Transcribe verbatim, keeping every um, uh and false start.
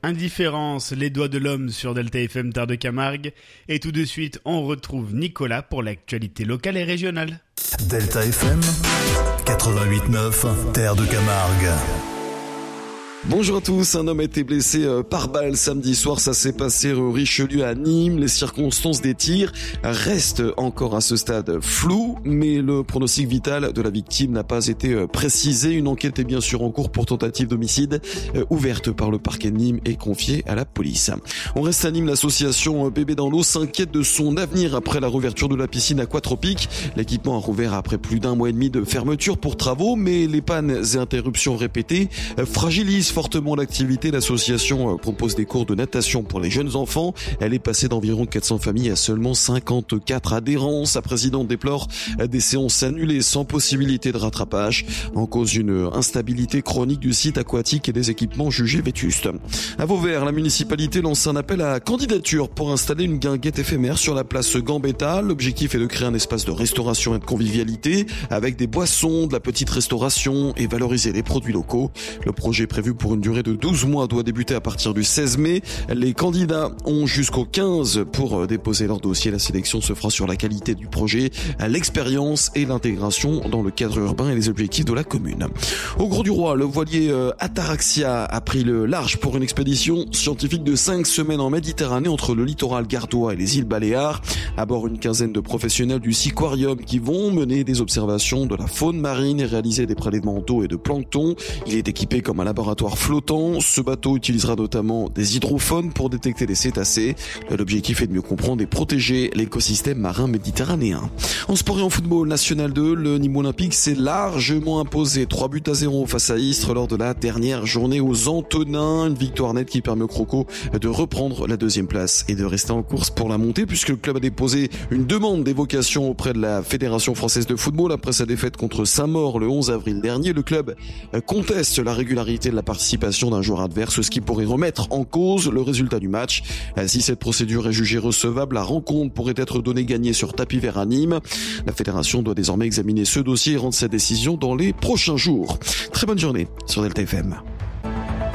Indifférence, les doigts de l'homme sur Delta F M Terre de Camargue. Et tout de suite, on retrouve Nicolas pour l'actualité locale et régionale. Delta F M quatre-vingt-huit neuf Terre de Camargue. Bonjour à tous, un homme a été blessé par balle samedi soir, ça s'est passé rue Richelieu à Nîmes. Les circonstances des tirs restent encore à ce stade floues, mais le pronostic vital de la victime n'a pas été précisé. Une enquête est bien sûr en cours pour tentative d'homicide ouverte par le parquet de Nîmes et confiée à la police. On reste à Nîmes, l'association Bébé dans l'eau s'inquiète de son avenir après la réouverture de la piscine aquatropique. L'équipement a rouvert après plus d'un mois et demi de fermeture pour travaux, mais les pannes et interruptions répétées fragilisent fortement l'activité. L'association propose des cours de natation pour les jeunes enfants. Elle est passée d'environ quatre cents familles à seulement cinquante-quatre adhérents. Sa présidente déplore des séances annulées sans possibilité de rattrapage. En cause une instabilité chronique du site aquatique et des équipements jugés vétustes. À Vauvert, la municipalité lance un appel à candidature pour installer une guinguette éphémère sur la place Gambetta. L'objectif est de créer un espace de restauration et de convivialité avec des boissons, de la petite restauration et valoriser les produits locaux. Le projet prévu pour une durée de douze mois doit débuter à partir du seize mai. Les candidats ont jusqu'au quinze pour déposer leur dossier. La sélection se fera sur la qualité du projet, l'expérience et l'intégration dans le cadre urbain et les objectifs de la commune. Au Gros du Roi, le voilier Ataraxia a pris le large pour une expédition scientifique de cinq semaines en Méditerranée entre le littoral gardois et les îles Baléares. À bord, une quinzaine de professionnels du Siquarium qui vont mener des observations de la faune marine et réaliser des prélèvements d'eau et de plancton. Il est équipé comme un laboratoire flottant. Ce bateau utilisera notamment des hydrophones pour détecter les cétacés. L'objectif est de mieux comprendre et protéger l'écosystème marin méditerranéen. En sport et en football, National deux, le Nîmes Olympique s'est largement imposé trois buts à zéro face à Istres lors de la dernière journée aux Antonins. Une victoire nette qui permet aux Crocos de reprendre la deuxième place et de rester en course pour la montée, puisque le club a déposé une demande d'évocation auprès de la Fédération française de football après sa défaite contre Saint-Maur le onze avril dernier. Le club conteste la régularité de la participation d'un joueur adverse, ce qui pourrait remettre en cause le résultat du match. Si cette procédure est jugée recevable, la rencontre pourrait être donnée gagnée sur tapis vert à Nîmes. La fédération doit désormais examiner ce dossier et rendre sa décision dans les prochains jours. Très bonne journée sur Delta F M.